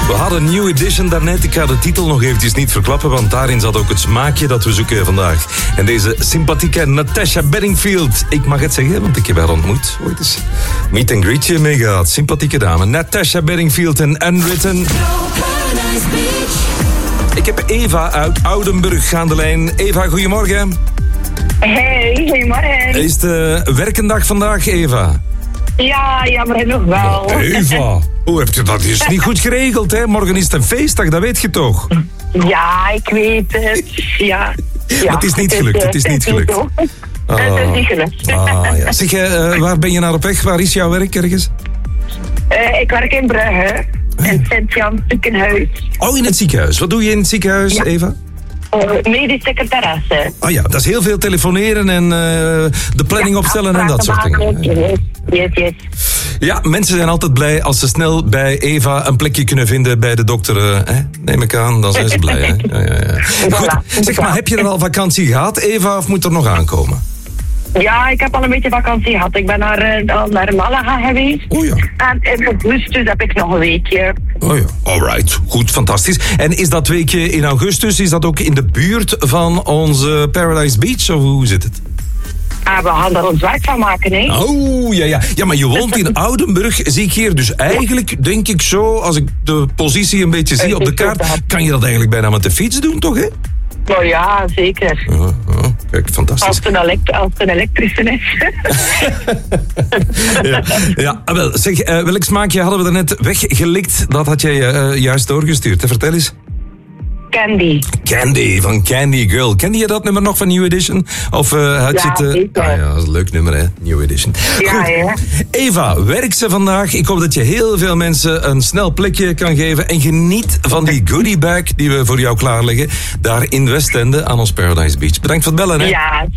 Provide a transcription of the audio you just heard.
We hadden een New Edition daarnet. Ik ga de titel nog eventjes niet verklappen, want daarin zat ook het smaakje dat we zoeken vandaag. En deze sympathieke Natasha Bedingfield. Ik mag het zeggen, want ik heb haar ontmoet. Ooit eens meet and greetje mee gehad. Sympathieke dame. Natasha Bedingfield en Unwritten. Ik heb Eva uit Oudenburg aan de lijn. Eva, goedemorgen. Hey, goedemorgen. Is de werkendag vandaag, Eva? Ja, jammer nog wel. Eva, hoe heb je dat? Is niet goed geregeld, hè? Morgen is het een feestdag, dat weet je toch? Ja, ik weet het. Ja. Maar het is niet gelukt, het is niet gelukt. Het is niet gelukt. Ja. Zeg, waar ben je naar op weg? Waar is jouw werk ergens? Ik werk in Brugge, in Sint-Jan ziekenhuis. Oh, in het ziekenhuis. Wat doe je in het ziekenhuis, Eva? Medisch secretaresse. Oh ja, dat is heel veel telefoneren en de planning opstellen en dat soort dingen. Yes. Ja, mensen zijn altijd blij als ze snel bij Eva een plekje kunnen vinden bij de dokter. Neem ik aan, dan zijn ze blij. Hè? Ja. Goed, zeg maar, heb je er al vakantie gehad, Eva, of moet er nog aankomen? Ja, ik heb al een beetje vakantie gehad. Ik ben naar Malaga geweest. Oh ja. En in augustus heb ik nog een weekje. Oh ja, alright. Goed, fantastisch. En is dat weekje in augustus, is dat ook in de buurt van onze Paradise Beach, of hoe zit het? We gaan er ons werk van maken, hè? Oh, ja. Ja, maar je woont in Oudenburg, zie ik hier. Dus eigenlijk, denk ik zo, als ik de positie een beetje zie op de kaart, kan je dat eigenlijk bijna met de fiets doen, toch, hè? Nou ja, zeker. Kijk, fantastisch. Als het een elektrische is. Ja, wel, zeg, welk smaakje hadden we daarnet weggelikt? Dat had jij juist doorgestuurd. Vertel eens. Candy van Candy Girl. Kende je dat nummer nog van New Edition? Of had je het... zeker. Ja, dat is een leuk nummer, hè? New Edition. Ja, goed. Ja. Eva, werk ze vandaag. Ik hoop dat je heel veel mensen een snel plekje kan geven. En geniet van die goodiebag die we voor jou klaarleggen. Daar in Westende aan ons Paradise Beach. Bedankt voor het bellen, hè? Ja,